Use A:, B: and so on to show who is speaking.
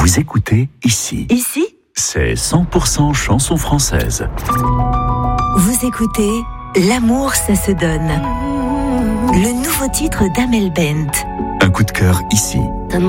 A: Vous écoutez ici.
B: Ici,
A: C'est 100% chanson française.
B: vous écoutez L'amour, ça se donne. Le nouveau titre d'Amel Bent.
A: Un coup de cœur ici.